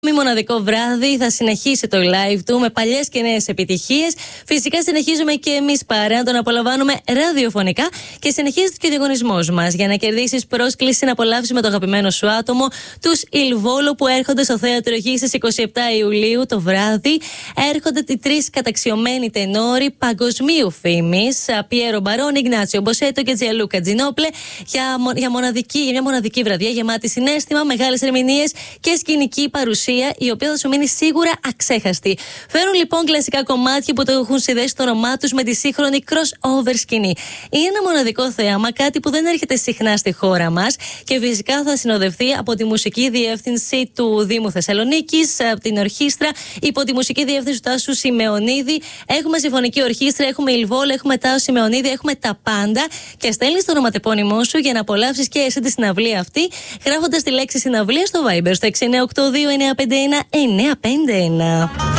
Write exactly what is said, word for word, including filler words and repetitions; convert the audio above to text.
Μη μοναδικό βράδυ, θα συνεχίσει το live του με παλιές και νέες επιτυχίες. Φυσικά συνεχίζουμε και εμείς παρέα να τον απολαμβάνουμε ραδιοφωνικά και συνεχίζεται και ο διαγωνισμός μας για να κερδίσεις πρόσκληση να απολαύσεις με το αγαπημένο σου άτομο τους Ιλβόλο που έρχονται στο Θέατρο Γη στις εικοστή επτάτη Ιουλίου το βράδυ. Έρχονται οι τρεις καταξιωμένοι τενόροι παγκοσμίου φήμης, Πιέρο Μπαρόν, Ιγνάτσιο Μποσέτο και Τζιαλούκα Τζινόπλε, για, για, μοναδική, για μια μοναδική βραδιά γεμάτη συναίσθημα, μεγάλες ερμηνείες και σκηνική παρουσία, η οποία θα σου μείνει σίγουρα αξέχαστη. Φέρουν λοιπόν κλασικά κομμάτια που το έχουν συνδέσει το όνομά τους με τη σύγχρονη crossover σκηνή. Είναι ένα μοναδικό θέαμα, κάτι που δεν έρχεται συχνά στη χώρα μας και φυσικά θα συνοδευτεί από τη μουσική διεύθυνση του Δήμου Θεσσαλονίκης, από την ορχήστρα, υπό τη μουσική διεύθυνση του Τάσου Σιμεωνίδη. Έχουμε συμφωνική ορχήστρα, έχουμε Ιλβόλο, έχουμε Τάσου Σιμεωνίδη, έχουμε τα πάντα. Και στέλνεις το ονοματεπώνυμό σου για να απολαύσεις και εσύ τη συναυλία αυτή, γράφοντας τη λέξη συναυλία στο Viber στο έξι εννιά οκτώ δύο εννιά πέντε ένα εννιά πέντε ένα.